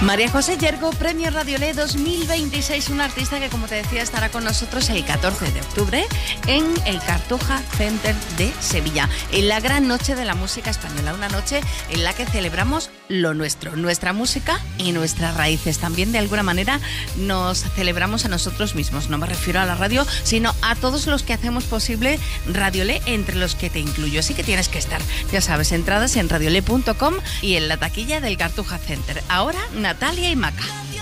María José Yergo, Premio Radiolé 2026, una artista que, como te decía, estará con nosotros el 14 de octubre en el Cartuja Center de Sevilla, en la gran noche de la música española, una noche en la que celebramos lo nuestro, nuestra música y nuestras raíces. También, de alguna manera, nos celebramos a nosotros mismos. No me refiero a la radio, sino a todos los que hacemos posible Radiolé, entre los que te incluyo. Así que tienes que estar, ya sabes, entradas en radiolé.com y en la taquilla del Cartuja Center. Ahora, Natalia y Maca.